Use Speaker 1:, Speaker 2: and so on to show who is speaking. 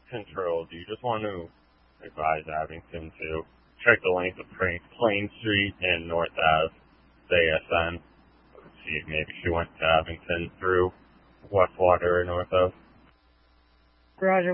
Speaker 1: Control, do you just want to advise Abington to check the length of Plain Street and North Ave, ASN? See if maybe she went to Abington through Westwater or North Ave.
Speaker 2: Roger.